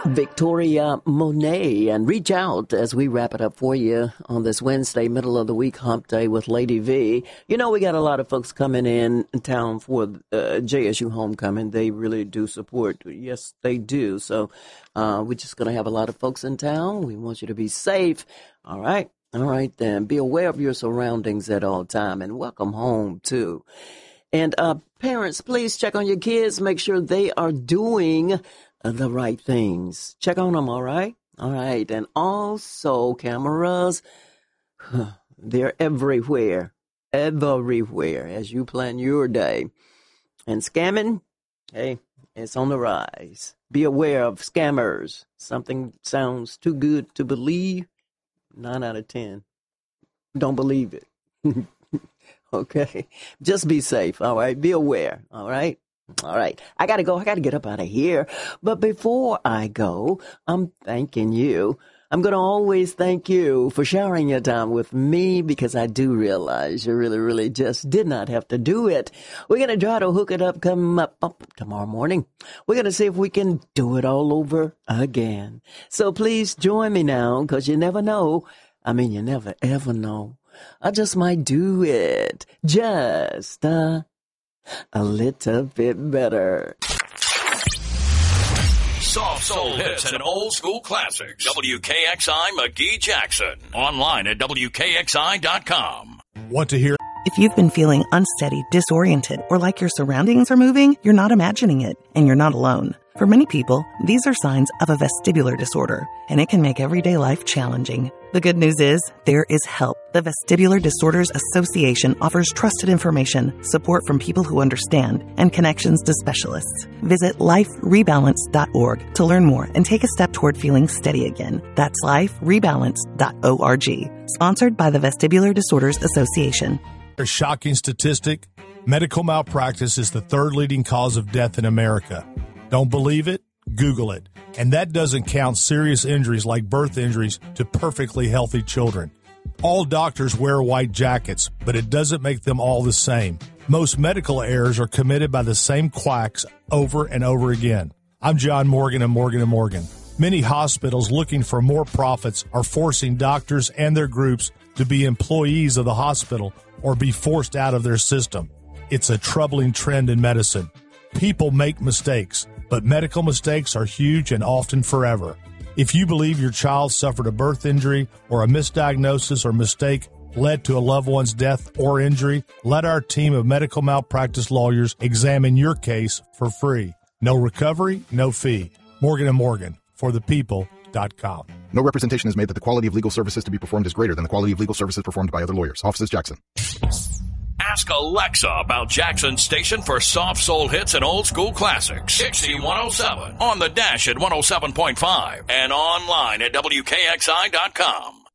Victoria Monet, and reach out as we wrap it up for you on this Wednesday, middle of the week hump day with Lady V. You know, we got a lot of folks coming in town for JSU homecoming. They really do support. Yes, they do. So we're just going to have a lot of folks in town. We want you to be safe. All right. All right, then. Be aware of your surroundings at all time, and welcome home, too. And parents, please check on your kids. Make sure they are doing the right things. Check on them, all right? All right. And also cameras, they're everywhere as you plan your day. And scamming, hey, it's on the rise. Be aware of scammers. Something sounds too good to believe. 9 out of 10 don't believe it. Okay. Just be safe, all right? Be aware, all right? All right. I got to go. I got to get up out of here. But before I go, I'm thanking you. I'm going to always thank you for sharing your time with me, because I do realize you really, really just did not have to do it. We're going to try to hook it up, come up tomorrow morning. We're going to see if we can do it all over again. So please join me now, because you never know. I mean, you never, ever know. I just might do it just a little bit better. Soft soul hits and old school classics. WKXI McGee Jackson. Online at WKXI.com. Want to hear? If you've been feeling unsteady, disoriented, or like your surroundings are moving, you're not imagining it, and you're not alone. For many people, these are signs of a vestibular disorder, and it can make everyday life challenging. The good news is, there is help. The Vestibular Disorders Association offers trusted information, support from people who understand, and connections to specialists. Visit liferebalance.org to learn more and take a step toward feeling steady again. That's liferebalance.org. Sponsored by the Vestibular Disorders Association. A shocking statistic: medical malpractice is the third leading cause of death in America. Don't believe it? Google it. And that doesn't count serious injuries like birth injuries to perfectly healthy children. All doctors wear white jackets, but it doesn't make them all the same. Most medical errors are committed by the same quacks over and over again. I'm John Morgan of Morgan & Morgan. Many hospitals looking for more profits are forcing doctors and their groups to be employees of the hospital or be forced out of their system. It's a troubling trend in medicine. People make mistakes, but medical mistakes are huge and often forever. If you believe your child suffered a birth injury or a misdiagnosis or mistake led to a loved one's death or injury, let our team of medical malpractice lawyers examine your case for free. No recovery, no fee. Morgan & Morgan, forthepeople.com. No representation is made that the quality of legal services to be performed is greater than the quality of legal services performed by other lawyers. Offices Jackson. Ask Alexa about Jackson's station for soft soul hits and old school classics. XC107 on the dash at 107.5 and online at WKXI.com.